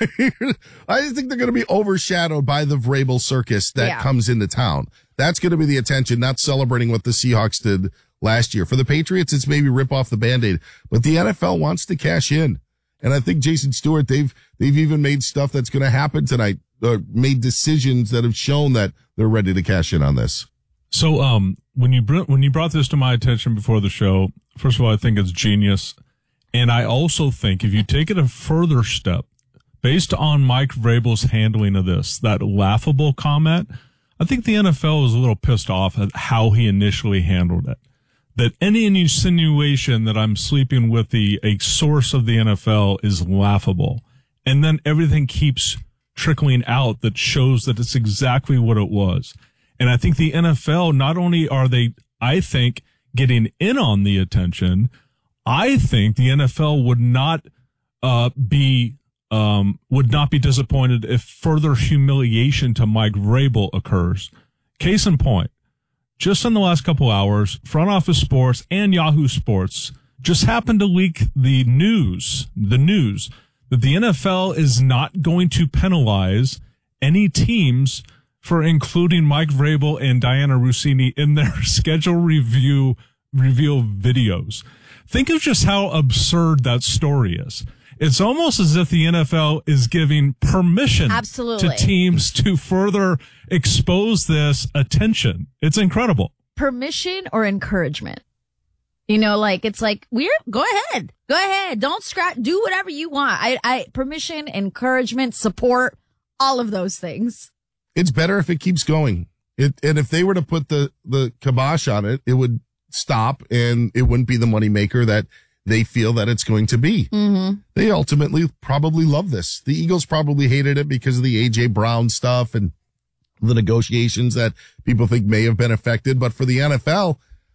I think they're going to be overshadowed by the Vrabel circus that comes into town. That's going to be the attention, not celebrating what the Seahawks did last year. For the Patriots, it's maybe rip off the Band-Aid. But the NFL wants to cash in. And I think Jason Stewart, they've even made stuff that's going to happen tonight, made decisions that have shown that they're ready to cash in on this. So, when you brought this to my attention before the show, first of all, I think it's genius. And I also think if you take it a further step, based on Mike Vrabel's handling of this, that laughable comment, I think the NFL was a little pissed off at how he initially handled it. That any insinuation that I'm sleeping with a source of the NFL is laughable. And then everything keeps trickling out that shows that it's exactly what it was. And I think the NFL, not only are they, I think, getting in on the attention, I think the NFL would not be disappointed if further humiliation to Mike Vrabel occurs. Case in point, just in the last couple hours, Front Office Sports and Yahoo Sports just happened to leak the news that the NFL is not going to penalize any teams for including Mike Vrabel and Diana Rossini in their schedule reveal videos. Think of just how absurd that story is. It's almost as if the NFL is giving permission Absolutely. to teams to further expose this attention. It's incredible. Permission or encouragement? You know, like, it's like, go ahead. Don't scratch. Do whatever you want. I permission, encouragement, support, all of those things. It's better if it keeps going. And if they were to put the kibosh on it, it would stop and it wouldn't be the moneymaker that they feel that it's going to be. Mm-hmm. They ultimately probably love this. The Eagles probably hated it because of the A.J. Brown stuff and the negotiations that people think may have been affected. But for the NFL,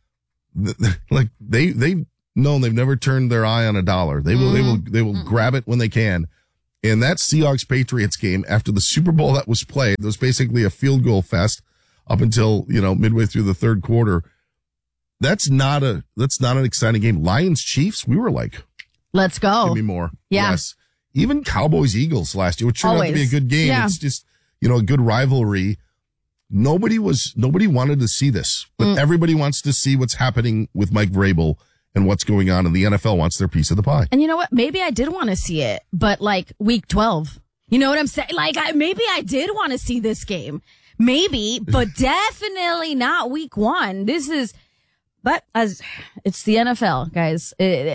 like they've known they've never turned their eye on a dollar. They will grab it when they can. And that Seahawks Patriots game after the Super Bowl that was played, it was basically a field goal fest up until, midway through the third quarter. That's not an exciting game. Lions Chiefs, we were like, let's go. Give me more. Yeah. Yes. Even Cowboys Eagles last year, which turned out to be a good game. Yeah. It's just, a good rivalry. Nobody wanted to see this, but everybody wants to see what's happening with Mike Vrabel and what's going on, and the NFL wants their piece of the pie. And you know what? Maybe I did want to see it, but like week 12. You know what I'm saying? Like, maybe I did want to see this game. Maybe, but definitely not week 1. But as it's the NFL, guys,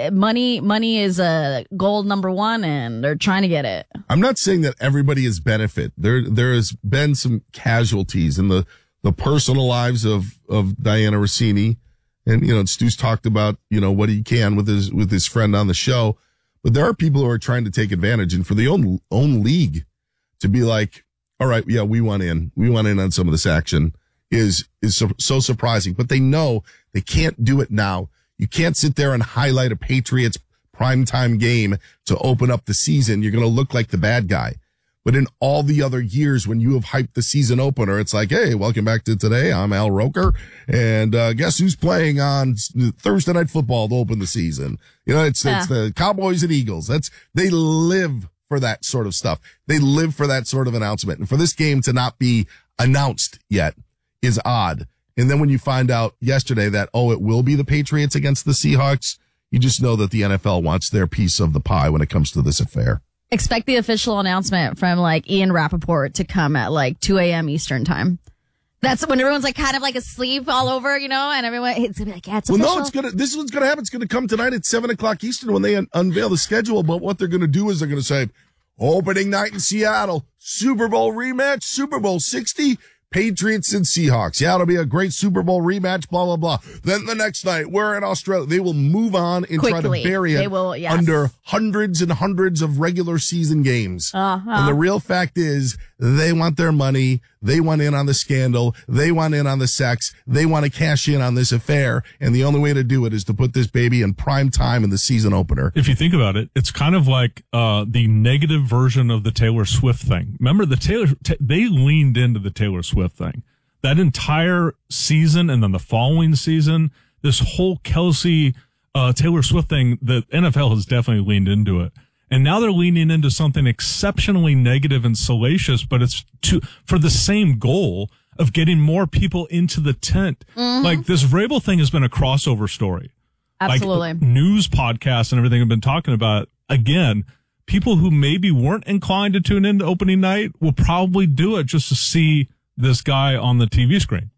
money is goal number 1, and they're trying to get it. I'm not saying that everybody is benefit. There has been some casualties in the personal lives of Diana Rossini, and Stu's talked about what he can with his friend on the show, but there are people who are trying to take advantage, and for the own league to be like, all right, yeah, we want in on some of this action is so surprising, but they know they can't do it now. You can't sit there and highlight a Patriots primetime game to open up the season. You're going to look like the bad guy. But in all the other years when you have hyped the season opener, it's like, hey, welcome back to today. I'm Al Roker. And guess who's playing on Thursday Night Football to open the season? It's the Cowboys and Eagles. They live for that sort of stuff. They live for that sort of announcement. And for this game to not be announced yet is odd. And then when you find out yesterday that, it will be the Patriots against the Seahawks, you just know that the NFL wants their piece of the pie when it comes to this affair. Expect the official announcement from like Ian Rappaport to come at like 2 a.m. Eastern time. That's when everyone's like kind of like asleep all over, and everyone, it's going to be like, yeah, it's official. No, this one's going to happen. It's going to come tonight at 7:00 Eastern when they unveil the schedule. But what they're going to do is they're going to say, opening night in Seattle, Super Bowl rematch, Super Bowl 60, Patriots and Seahawks. Yeah, it'll be a great Super Bowl rematch, blah, blah, blah. Then the next night, we're in Australia. They will move on and try to bury it under hundreds and hundreds of regular season games. And the real fact is they want their money. They want in on the scandal. They want in on the sex. They want to cash in on this affair. And the only way to do it is to put this baby in prime time in the season opener. If you think about it, it's kind of like the negative version of the Taylor Swift thing. Remember, they leaned into the Taylor Swift thing. That entire season and then the following season, this whole Kelsey Taylor Swift thing, the NFL has definitely leaned into it. And now they're leaning into something exceptionally negative and salacious, but it's for the same goal of getting more people into the tent. Mm-hmm. Like, this Vrabel thing has been a crossover story. Absolutely. Like, news podcasts and everything have been talking about it. Again, people who maybe weren't inclined to tune into opening night will probably do it just to see this guy on the TV screen.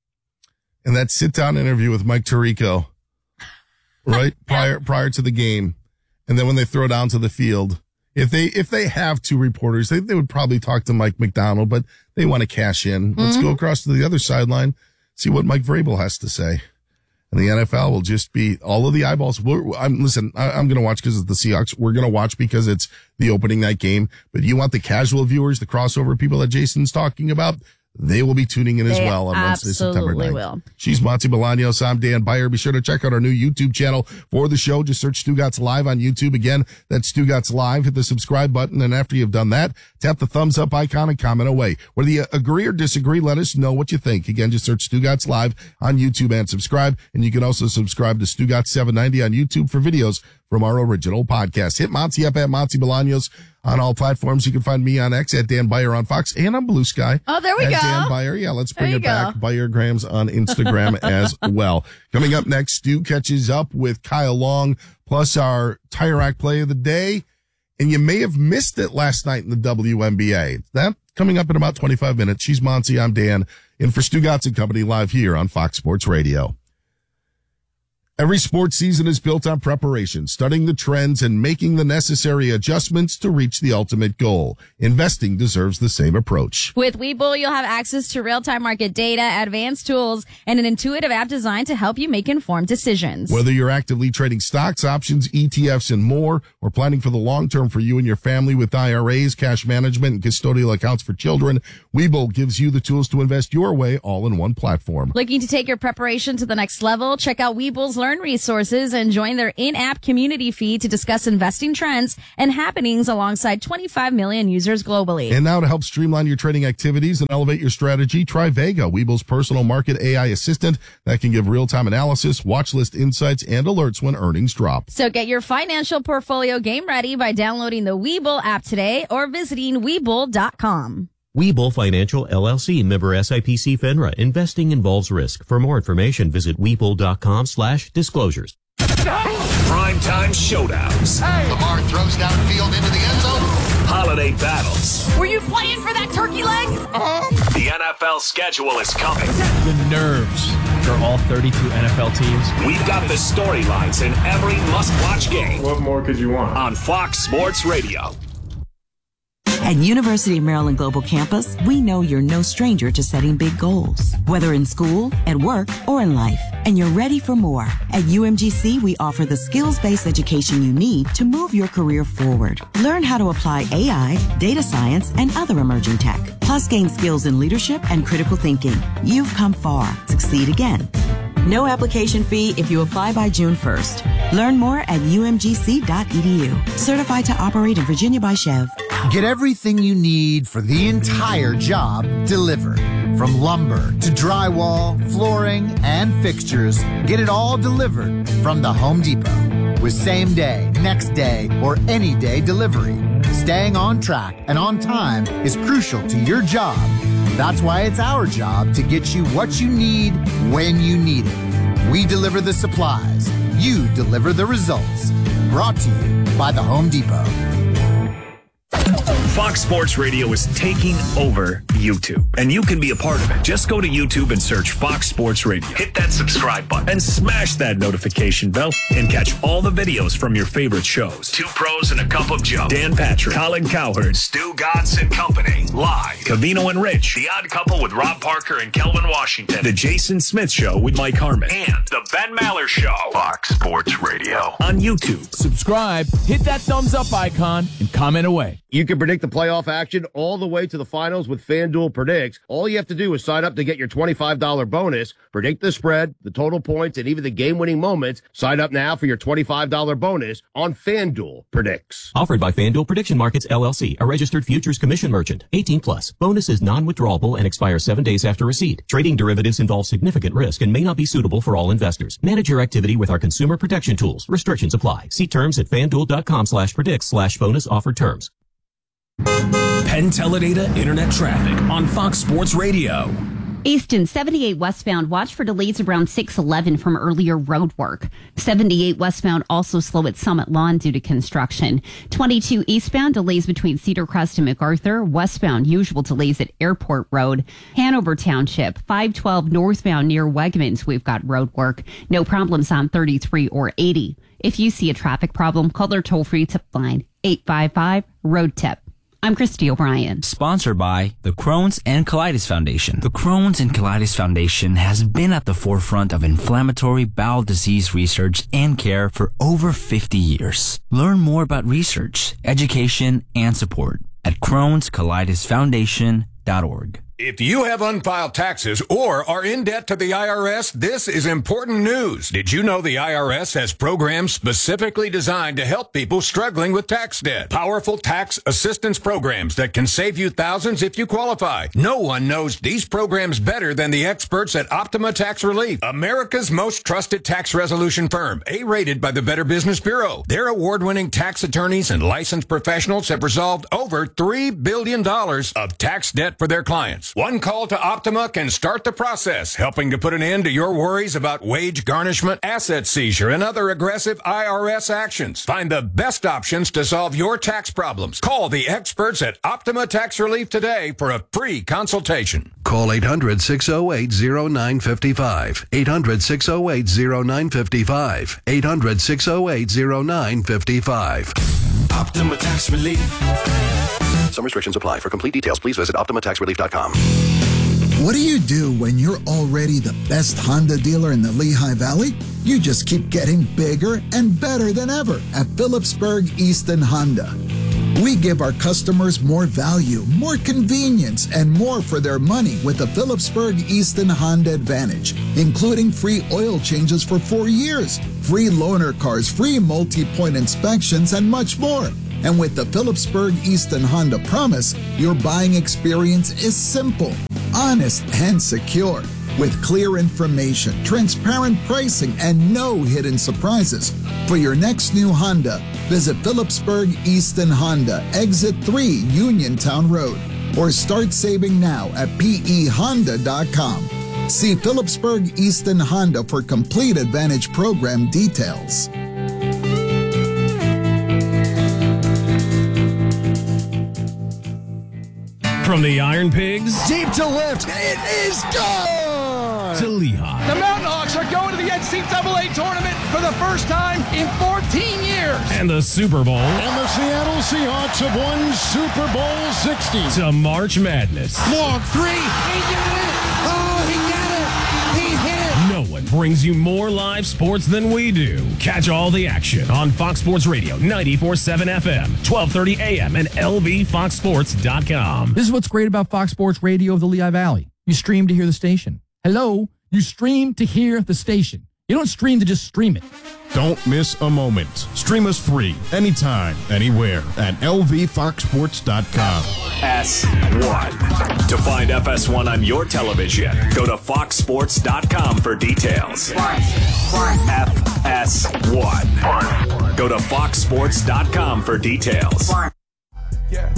And that sit-down interview with Mike Tirico, right, prior to the game. And then when they throw down to the field, if they have two reporters, they would probably talk to Mike McDonald, but they want to cash in. Mm-hmm. Let's go across to the other sideline, see what Mike Vrabel has to say. And the NFL will just be all of the eyeballs. I'm going to watch because it's the Seahawks. We're going to watch because it's the opening night game. But you want the casual viewers, the crossover people that Jason's talking about, they will be tuning in as well on Wednesday, September 9th. Will. She's Monty Bolaños. I'm Dan Beyer. Be sure to check out our new YouTube channel for the show. Just search Stugotz Live on YouTube. Again, that's Stugotz Live. Hit the subscribe button. And after you've done that, tap the thumbs up icon and comment away. Whether you agree or disagree, let us know what you think. Again, just search Stugotz Live on YouTube and subscribe. And you can also subscribe to Stugotz 790 on YouTube for videos from our original podcast. Hit Monty up at Monty Bolaños on all platforms. You can find me on X at Dan Beyer on Fox and on Blue Sky. Oh, there we at go. Dan Beyer. Yeah, let's bring it back. Beyergrams on Instagram as well. Coming up next, Stu catches up with Kyle Long, plus our Tire Rack play of the day. and you may have missed it last night in the WNBA. That coming up in about 25 minutes. She's Monty, I'm Dan, in for Stu Gotts and Company live here on Fox Sports Radio. Every sports season is built on preparation, studying the trends and making the necessary adjustments to reach the ultimate goal. Investing deserves the same approach. With Webull, you'll have access to real-time market data, advanced tools, and an intuitive app designed to help you make informed decisions. Whether you're actively trading stocks, options, ETFs, and more, or planning for the long term for you and your family with IRAs, cash management, and custodial accounts for children, Webull gives you the tools to invest your way all in one platform. Looking to take your preparation to the next level? Check out Webull's Learn resources and join their in-app community feed to discuss investing trends and happenings alongside 25 million users globally. And now to help streamline your trading activities and elevate your strategy, try Vega, Webull's personal market AI assistant that can give real-time analysis, watch list insights, and alerts when earnings drop. So get your financial portfolio game ready by downloading the Webull app today or visiting Webull.com. Webull Financial LLC, member SIPC FINRA. Investing involves risk. For more information, visit Webull.com/disclosures. Primetime showdowns. Hey. Lamar throws downfield into the end zone. Holiday battles. Were you playing for that turkey leg? The NFL schedule is coming. The nerves for all 32 NFL teams. We've got the storylines in every must-watch game. What more could you want? On Fox Sports Radio. At University of Maryland Global Campus, we know you're no stranger to setting big goals, whether in school, at work, or in life, and you're ready for more. At UMGC, we offer the skills-based education you need to move your career forward. Learn how to apply AI, data science, and other emerging tech, plus gain skills in leadership and critical thinking. You've come far. Succeed again. No application fee if you apply by June 1st. Learn more at umgc.edu. Certified to operate in Virginia by Chev. Get everything you need for the entire job delivered. From lumber to drywall, flooring, and fixtures, get it all delivered from the Home Depot. With same day, next day, or any day delivery. Staying on track and on time is crucial to your job. That's why it's our job to get you what you need when you need it. We deliver the supplies. You deliver the results. Brought to you by the Home Depot. Fox Sports Radio is taking over YouTube, and you can be a part of it. Just go to YouTube and search Fox Sports Radio. Hit that subscribe button and smash that notification bell and catch all the videos from your favorite shows. Two Pros and a Cup of Joe. Dan Patrick, Colin Cowherd, Stu Gotts and Company. Live. Covino and Rich. The Odd Couple with Rob Parker and Kelvin Washington. The Jason Smith Show with Mike Harmon. And The Ben Maller Show. Fox Sports Radio. On YouTube. Subscribe, hit that thumbs up icon, and comment away. You can predict the playoff action all the way to the finals with FanDuel Predicts. All you have to do is sign up to get your $25 bonus, predict the spread, the total points, and even the game-winning moments. Sign up now for your $25 bonus on FanDuel Predicts. Offered by FanDuel Prediction Markets, LLC, a registered futures commission merchant. 18+. Bonus is non-withdrawable and expires 7 days after receipt. Trading derivatives involves significant risk and may not be suitable for all investors. Manage your activity with our consumer protection tools. Restrictions apply. See terms at FanDuel.com/predicts/bonus offered terms. Penn Teledata Internet Traffic on Fox Sports Radio. Easton 78 westbound, watch for delays around 611 from earlier road work. 78 westbound also slow at Summit Lawn due to construction. 22 eastbound, delays between Cedar Crest and MacArthur. Westbound, usual delays at Airport Road. Hanover Township, 512 northbound near Wegmans, we've got road work. No problems on 33 or 80. If you see a traffic problem, call their toll-free tip line, 855-ROAD-TIP. I'm Christy O'Brien. Sponsored by the Crohn's and Colitis Foundation. The Crohn's and Colitis Foundation has been at the forefront of inflammatory bowel disease research and care for over 50 years. Learn more about research, education, and support at Crohn'sColitisFoundation.org. If you have unfiled taxes or are in debt to the IRS, this is important news. Did you know the IRS has programs specifically designed to help people struggling with tax debt? Powerful tax assistance programs that can save you thousands if you qualify. No one knows these programs better than the experts at Optima Tax Relief, America's most trusted tax resolution firm, A-rated by the Better Business Bureau. Their award-winning tax attorneys and licensed professionals have resolved over $3 billion of tax debt for their clients. returns. One call to Optima can start the process, helping to put an end to your worries about wage garnishment, asset seizure, and other aggressive IRS actions. Find the best options to solve your tax problems. Call the experts at Optima Tax Relief today for a free consultation. Call 800-608-0955. 800-608-0955. 800-608-0955. Optima Tax Relief. Some restrictions apply. For complete details, please visit OptimaTaxRelief.com. What do you do when you're already the best Honda dealer in the Lehigh Valley? You just keep getting bigger and better than ever at Phillipsburg Easton Honda. We give our customers more value, more convenience, and more for their money with the Phillipsburg Easton Honda Advantage, including free oil changes for 4 years, free loaner cars, free multi-point inspections, and much more. And with the Phillipsburg Easton Honda Promise, your buying experience is simple, honest, and secure. With clear information, transparent pricing, and no hidden surprises. For your next new Honda, visit Phillipsburg Easton Honda, Exit 3 Uniontown Road, or start saving now at pehonda.com. See Phillipsburg Easton Honda for complete Advantage program details. From the Iron Pigs, Deep to left, it is gone! To Lehigh. The Mountain Hawks are going to the NCAA tournament for the first time in 14 years. And the Super Bowl. And the Seattle Seahawks have won Super Bowl 60. To March Madness. Long three. He did it. Oh, he got it. He hit it. No one brings you more live sports than we do. Catch all the action on Fox Sports Radio, 94.7 FM, 1230 AM, and LVFoxSports.com. This is what's great about Fox Sports Radio of the Lehigh Valley. You stream to hear the station. Hello? You stream to hear the station. You don't stream to just stream it. Don't miss a moment. Stream us free, anytime, anywhere at LVFoxSports.com. FS1. To find FS1 on your television, go to FoxSports.com for details. FS1. Go to FoxSports.com for details. Yeah.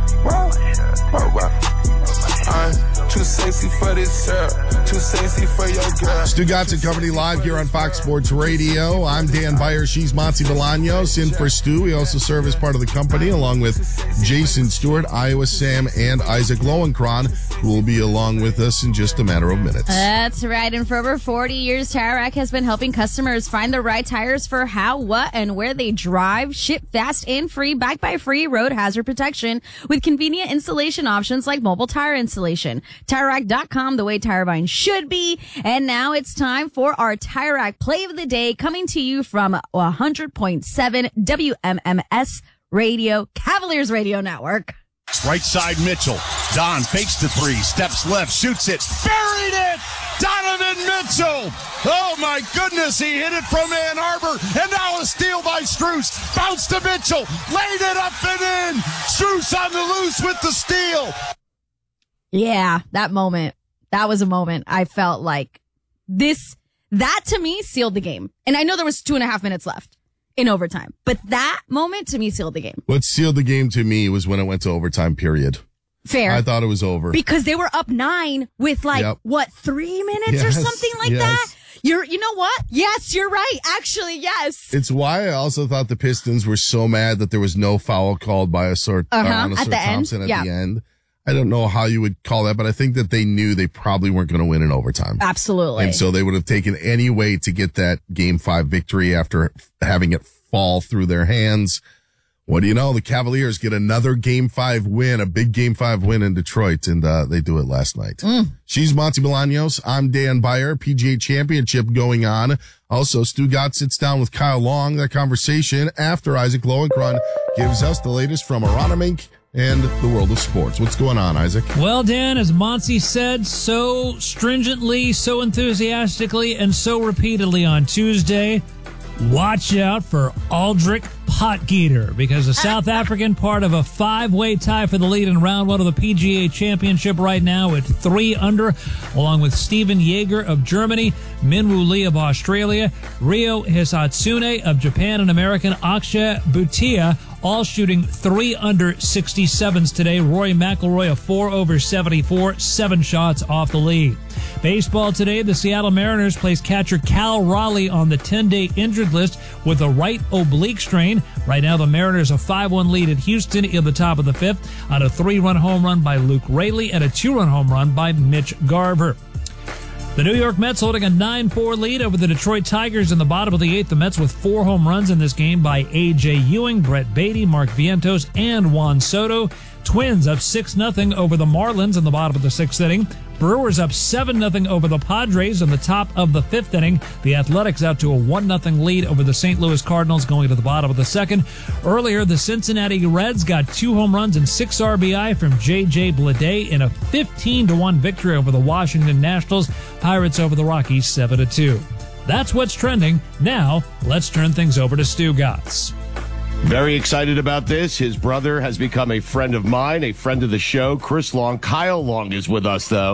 I'm too sexy for this girl, too sexy for your girl. Stu Gatz Company live here on Fox Sports Radio. I'm Dan Beyer. She's Monty Bolaños in for Stu. We also serve as part of the company along with Jason Stewart, Iowa Sam, and Isaac Lowenkron, who will be along with us in just a matter of minutes. That's right. And for over 40 years, Tire Rack has been helping customers find the right tires for how, what, and where they drive. Ship fast and free, backed by free road hazard protection with convenient installation options like mobile tire installation. TireRack.com, the way tire buying should be. And now it's time for our Tire Rack Play of the Day, coming to you from 100.7 WMMS Radio, Cavaliers Radio Network. Right side Mitchell. Don fakes the three, steps left, shoots it, buried it! Donovan Mitchell! Oh my goodness, he hit it from Ann Arbor, and now a steal by Strus. Bounce to Mitchell, laid it up and in! Strus on the loose with the steal! Yeah, that moment. That was a moment I felt like that to me sealed the game. And I know there was 2.5 minutes left in overtime, but that moment to me sealed the game. What sealed the game to me was when it went to overtime, period. Fair. I thought it was over. Because they were up 9 with 3 minutes or something like that? You know what? Yes, you're right. Actually, yes. It's why I also thought the Pistons were so mad that there was no foul called by Thompson at the end. I don't know how you would call that, but I think that they knew they probably weren't going to win in overtime. Absolutely. And so they would have taken any way to get that Game 5 victory after having it fall through their hands. What do you know? The Cavaliers get another Game 5 win, a big Game 5 win in Detroit, and they do it last night. She's Monty Bolaños. I'm Dan Beyer. PGA Championship going on. Also, Stu Gatz sits down with Kyle Long. That conversation after Isaac Lowenkron gives us the latest from Aronimink and the world of sports. What's going on, Isaac? Well, Dan, as Monty said so stringently, so enthusiastically, and so repeatedly on Tuesday, watch out for Aldrich Potgieter, because the South African part of a 5-way tie for the lead in round 1 of the PGA Championship right now at 3 under, along with Stephen Jaeger of Germany, Minwoo Lee of Australia, Ryo Hisatsune of Japan, and American Akshay Bhutia, all shooting 3 under 67s today. Rory McIlroy a 4 over 74, 7 shots off the lead. Baseball today, the Seattle Mariners place catcher Cal Raleigh on the 10-day injured list with a right oblique strain. Right now, the Mariners a 5-1 lead at Houston in the top of the 5th on a 3-run home run by Luke Raley and a 2-run home run by Mitch Garver. The New York Mets holding a 9-4 lead over the Detroit Tigers in the bottom of the 8th. The Mets with 4 home runs in this game by A.J. Ewing, Brett Beatty, Mark Vientos, and Juan Soto. Twins up 6-0 over the Marlins in the bottom of the 6th inning. Brewers up 7-0 over the Padres in the top of the 5th inning. The Athletics out to a 1-0 lead over the St. Louis Cardinals going to the bottom of the 2nd. Earlier, the Cincinnati Reds got 2 home runs and 6 RBI from J.J. Bleday in a 15-1 victory over the Washington Nationals. Pirates over the Rockies 7-2. That's what's trending. Now, let's turn things over to Stugotz. Very excited about this. His brother has become a friend of mine, a friend of the show. Chris Long. Kyle Long is with us, though.